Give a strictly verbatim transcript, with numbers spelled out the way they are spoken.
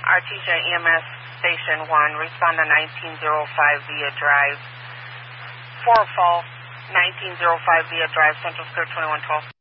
Artesia E M S Station one, respond to nineteen oh five via drive. four fall, nineteen oh five via drive, Central Square twenty-one twelve.